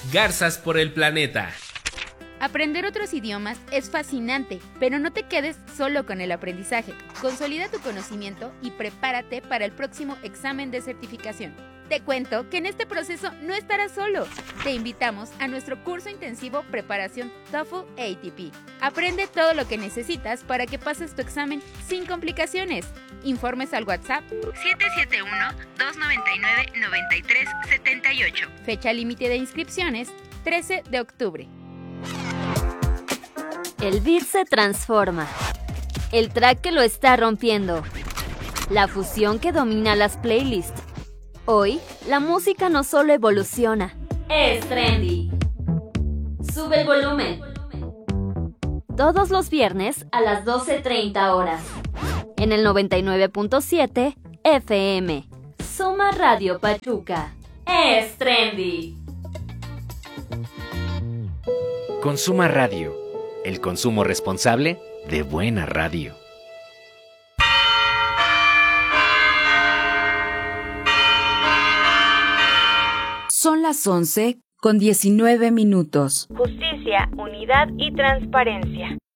Garzas por el planeta. Aprender otros idiomas es fascinante, pero no te quedes solo con el aprendizaje. Consolida tu conocimiento y prepárate para el próximo examen de certificación. Te cuento que en este proceso no estarás solo. Te invitamos a nuestro curso intensivo Preparación TOEFL ATP. Aprende todo lo que necesitas para que pases tu examen sin complicaciones. Informes al WhatsApp 771-299-9378. Fecha límite de inscripciones 13 de octubre. El beat se transforma. El track que lo está rompiendo. La fusión que domina las playlists. Hoy, la música no solo evoluciona, es trendy. Sube el volumen. Todos los viernes a las 12:30 horas. En el 99.7 FM. Soma Radio Pachuca. Es trendy. Consuma Radio. El consumo responsable de buena radio. Son las 11:19. Justicia, unidad y transparencia.